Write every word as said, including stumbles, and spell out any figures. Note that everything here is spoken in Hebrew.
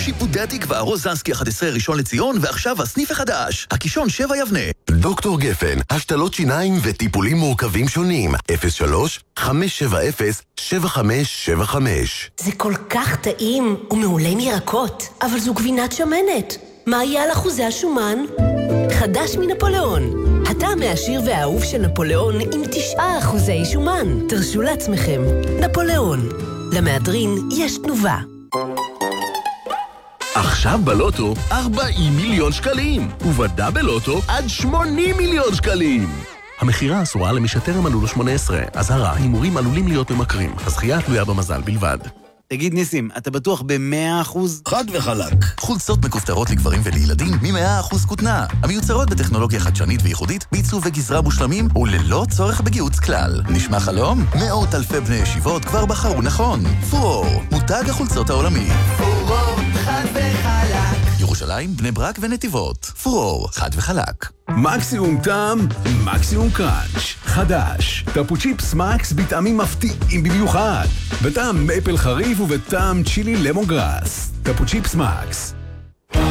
שיפודי התקווה, רוזנסקי אחת עשרה ראשון לציון, ועכשיו הסניף החדש, הקישון שבע יבנה. דוקטור גפן, השתלות שיניים וטיפולים מורכבים שונים. אפס שלוש חמש שבע אפס שבע חמש שבע חמש. זה כל כך טעים ומעולה מירקות, אבל זו גבינת שמנת. מה יהיה על אחוזי השומן? חדש מנפוליאון. הטעם העשיר והאהוב של נפוליאון עם תשעה אחוזי שומן. תרשו לעצמכם. נפוליאון. למהדרין יש תנובה. עכשיו בלוטו ארבעים מיליון שקלים, ובדאבל לוטו עד שמונים מיליון שקלים. המחירה אסורה למי שטרם מלאו לו שמונה עשרה. אזהרה, הימורים עלולים להיות ממכרים. הזכייה תלויה במזל בלבד. תגיד ניסים, אתה בטוח ב-מאה אחוז? חד וחלק. חולצות מכופתרות לגברים ולילדים מ-מאה אחוז כותנה. המיוצרות בטכנולוגיה חדשנית וייחודית, בעיצוב וגזרה מושלמים וללא צורך בגיוץ כלל. נשמע חלום? מאות אלפי בני ישיבות כבר בחרו נכון. פורור, מותג החולצות העולמי. פורור, חד וחלק. ירושלים, בני ברק ונתיבות. פורור, חד וחלק. מקסימום טעם, מקסימום קראנץ'. חדש. טפו צ'יפס מקס בטעמים מפתיעים במיוחד. בטעם מייפל חריף ובטעם צ'ילי למון גראס. טפו צ'יפס מקס.